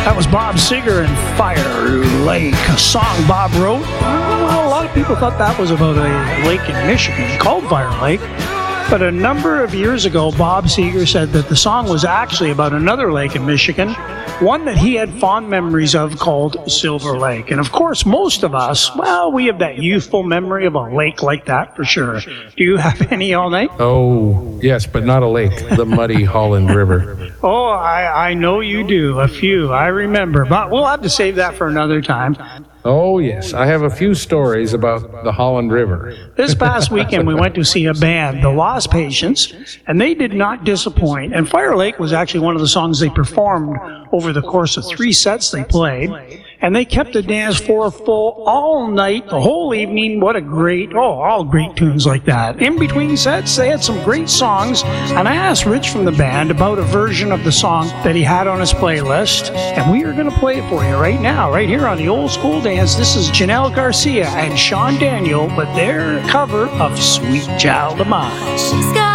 That was Bob Seger and Fire Lake, a song Bob wrote. Well, a lot of people thought that was about a lake in Michigan called Fire Lake. But a number of years ago, Bob Seger said that the song was actually about another lake in Michigan, one that he had fond memories of called Silver Lake. And of course, most of us, well, we have that youthful memory of a lake like that for sure. Do you have any, All Night? Oh, yes, but not a lake, the muddy Holland River. Oh, I know you do. A few, I remember. But we'll have to save that for another time. Oh, yes, I have a few stories about the Holland River. This past weekend, we went to see a band, The Lost Patients, and they did not disappoint. And Fire Lake was actually one of the songs they performed over the course of 3 sets they played. And they kept the dance floor full all night, the whole evening. What a great, all great tunes like that. In between sets, they had some great songs. And I asked Rich from the band about a version of the song that he had on his playlist. And we are going to play it for you right now, right here on the Old School Dance. This is Janelle Garcia and Sean Daniel with their cover of Sweet Child of Mine. She's got